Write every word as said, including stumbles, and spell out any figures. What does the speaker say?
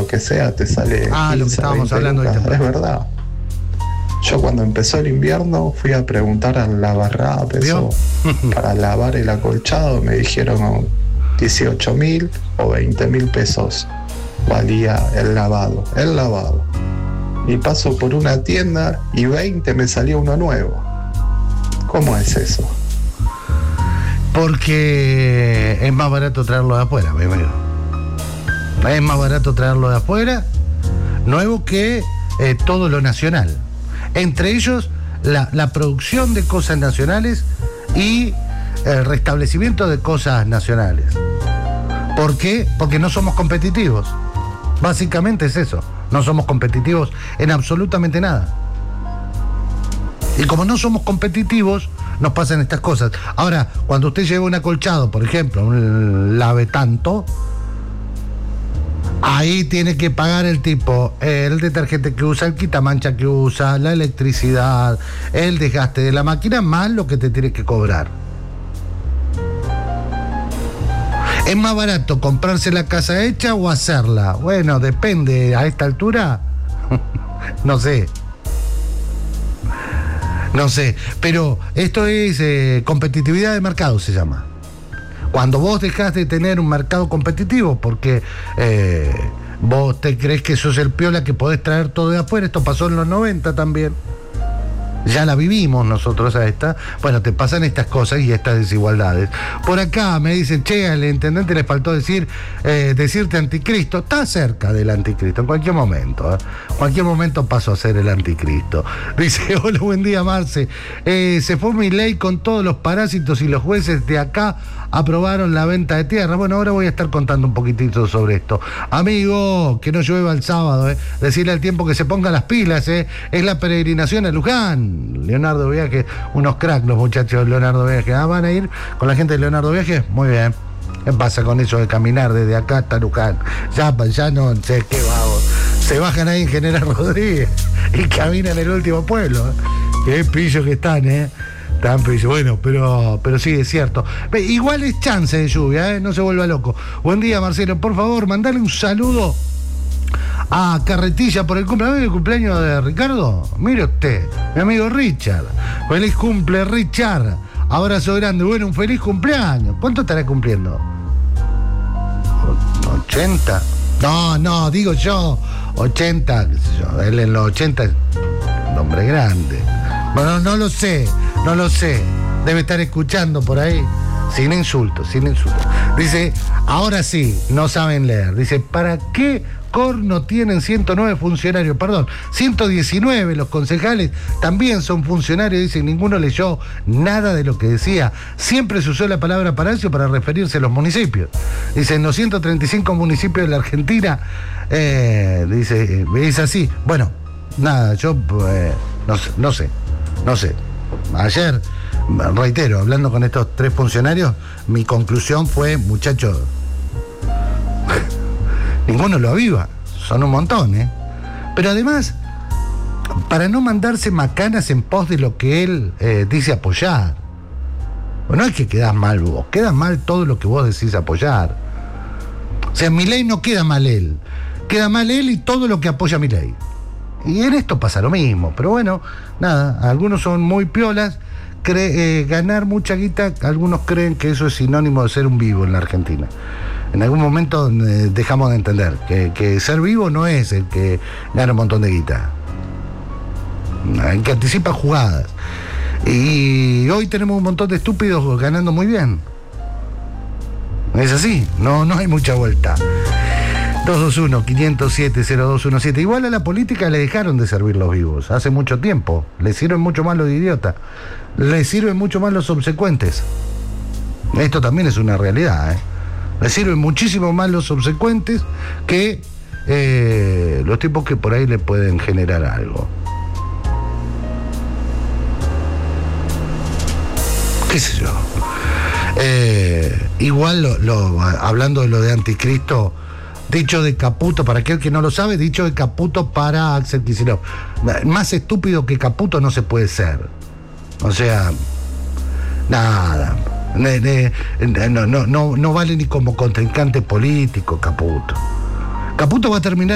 lo que sea, te sale Ah, quince, lo que estábamos veinte hablando lucas. ahorita. Es verdad. Yo cuando empezó el invierno fui a preguntar al lavarrap eso, para lavar el acolchado, me dijeron dieciocho mil o veinte mil pesos valía el lavado, el lavado. Y paso por una tienda y veinte me salió uno nuevo. ¿Cómo es eso? Porque es más barato traerlo de afuera, mi amigo. Es más barato traerlo de afuera, nuevo, que eh, todo lo nacional. Entre ellos, la, la producción de cosas nacionales y el restablecimiento de cosas nacionales. ¿Por qué? Porque no somos competitivos. Básicamente es eso. No somos competitivos en absolutamente nada. Y como no somos competitivos, nos pasan estas cosas. Ahora, cuando usted lleva un acolchado, por ejemplo, un lave tanto, ahí tiene que pagar el tipo, el detergente que usa, el quitamancha que usa, la electricidad, el desgaste de la máquina, más lo que te tiene que cobrar. ¿Es más barato comprarse la casa hecha o hacerla? Bueno, depende. A esta altura, no sé. No sé. Pero esto es eh, competitividad de mercado, se llama. Cuando vos dejás de tener un mercado competitivo porque eh, vos te crees que sos el piola que podés traer todo de afuera, esto pasó en los noventa también. Ya la vivimos nosotros a esta. Bueno, te pasan estas cosas y estas desigualdades. Por acá me dicen, che, al intendente le faltó decir, eh, decirte anticristo. Está cerca del anticristo, en cualquier momento. ¿eh? En cualquier momento paso a ser el anticristo. Dice, hola, buen día, Marce. Eh, se fue mi ley con todos los parásitos y los jueces de acá aprobaron la venta de tierra. Bueno, ahora voy a estar contando un poquitito sobre esto. Amigo, que no llueva el sábado, ¿eh? Decirle al tiempo que se ponga las pilas, ¿eh? Es la peregrinación a Luján. Leonardo Viajes, unos cracks los muchachos de Leonardo Viajes. Ah, ¿van a ir con la gente de Leonardo Viajes? Muy bien. ¿Qué pasa con eso de caminar desde acá hasta Luján? Ya, ya no sé qué vago. Se bajan ahí en General Rodríguez y caminan el último pueblo. Qué pillos que están, ¿eh? Tan pillos. Bueno, pero, pero sí, es cierto. Igual es chance de lluvia, ¿eh? No se vuelva loco. Buen día, Marcelo. Por favor, mandale un saludo a Carretilla por el cumpleaños, el cumpleaños de Ricardo. Mire usted, mi amigo Richard. Feliz cumple, Richard. Abrazo grande. Bueno, un feliz cumpleaños. ¿Cuánto estará cumpliendo? ¿ochenta? No, no, digo yo. ochenta, qué sé yo. Él en los ochenta es un hombre grande. Bueno, no lo sé, no lo sé. Debe estar escuchando por ahí. Sin insultos, sin insultos. Dice, ahora sí, no saben leer. Dice, ¿para qué corno tienen ciento nueve funcionarios? Perdón, ciento diecinueve. Los concejales también son funcionarios. Dice, ninguno leyó nada de lo que decía. Siempre se usó la palabra palacio para referirse a los municipios. Dice, en los ciento treinta y cinco municipios de la Argentina, eh, dice, es así. Bueno, nada, yo eh, no sé, no sé, no sé. Ayer, reitero, hablando con estos tres funcionarios, mi conclusión fue, muchachos, ninguno lo aviva, son un montón, ¿eh? Pero además, para no mandarse macanas en pos de lo que él eh, dice apoyar. No es que quedás mal vos, queda mal todo lo que vos decís apoyar. O sea, Milei no queda mal él, queda mal él y todo lo que apoya Milei. Y en esto pasa lo mismo, pero bueno, nada, algunos son muy piolas, cre- eh, ganar mucha guita, algunos creen que eso es sinónimo de ser un vivo en la Argentina. En algún momento eh, dejamos de entender que, que ser vivo no es el que gana un montón de guita, el que anticipa jugadas. Y hoy tenemos un montón de estúpidos ganando muy bien. Es así, no, no hay mucha vuelta. dos dos uno, cinco cero siete, cero dos uno siete. Igual a la política le dejaron de servir los vivos hace mucho tiempo. Le sirven mucho más los idiotas. Le sirven mucho más los obsecuentes. Esto también es una realidad, ¿eh? Le sirven muchísimo más los obsecuentes que eh, los tipos que por ahí le pueden generar algo. ¿Qué sé yo? Eh, igual, lo, lo, hablando de lo de Anticristo, dicho de Caputo, para aquel que no lo sabe, dicho de Caputo para Axel Kicillof. Más estúpido que Caputo no se puede ser. O sea, nada. Ne, ne, no, no, no, no vale ni como contrincante político Caputo. Caputo va a terminar